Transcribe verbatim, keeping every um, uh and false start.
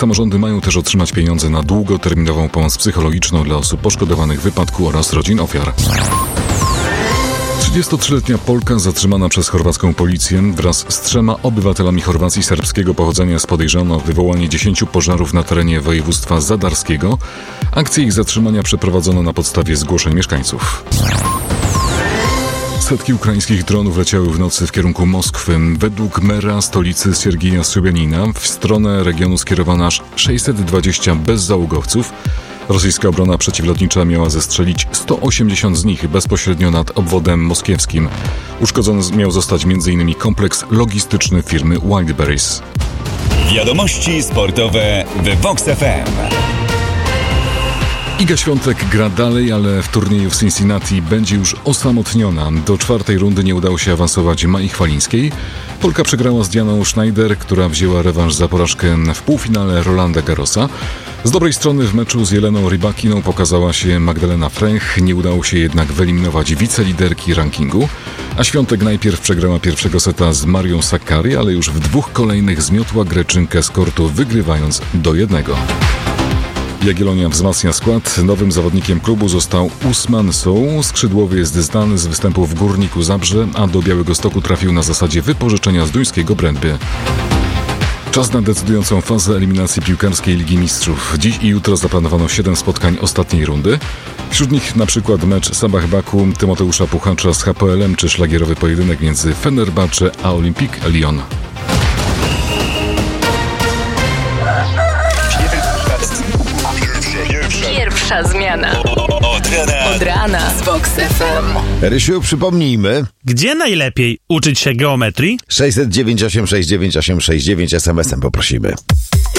Samorządy mają też otrzymać pieniądze na długoterminową pomoc psychologiczną dla osób poszkodowanych w wypadku oraz rodzin ofiar. trzydziestotrzyletnia Polka zatrzymana przez chorwacką policję wraz z trzema obywatelami Chorwacji serbskiego pochodzenia z podejrzano o wywołanie dziesięciu pożarów na terenie województwa zadarskiego. Akcję ich zatrzymania przeprowadzono na podstawie zgłoszeń mieszkańców. Setki ukraińskich dronów leciały w nocy w kierunku Moskwy. Według mera stolicy Siergija Sobjanina w stronę regionu skierowano aż sześćset dwadzieścia bezzałogowców. Rosyjska obrona przeciwlotnicza miała zestrzelić sto osiemdziesiąt z nich bezpośrednio nad obwodem moskiewskim. Uszkodzony miał zostać między innymi kompleks logistyczny firmy Wildberries. Wiadomości sportowe w Vox F M. Iga Świątek gra dalej, ale w turnieju w Cincinnati będzie już osamotniona. Do czwartej rundy nie udało się awansować Mai Chwalińskiej. Polka przegrała z Dianą Schneider, która wzięła rewanż za porażkę w półfinale Rolanda Garrosa. Z dobrej strony w meczu z Jeleną Rybakiną pokazała się Magdalena Fręch. Nie udało się jednak wyeliminować wiceliderki rankingu. A Świątek najpierw przegrała pierwszego seta z Marią Sakkari, ale już w dwóch kolejnych zmiotła Greczynkę z kortu, wygrywając do jednego. Jagiellonia wzmacnia skład. Nowym zawodnikiem klubu został Usman Sow. Skrzydłowy jest znany z występów w Górniku Zabrze, a do Białegostoku trafił na zasadzie wypożyczenia z duńskiego Brøndby. Czas na decydującą fazę eliminacji piłkarskiej Ligi Mistrzów. Dziś i jutro zaplanowano siedem spotkań ostatniej rundy. Wśród nich na przykład mecz Sabah Baku, Tymoteusza Puchacza z H P L em czy szlagierowy pojedynek między Fenerbahce a Olympique Lyon. Pierwsza zmiana. Od rana. Od rana z Vox F M. Rysiu, przypomnijmy. Gdzie najlepiej uczyć się geometrii? sześćset dziewięć osiem sześć dziewięć osiem sześć dziewięć es em esem poprosimy.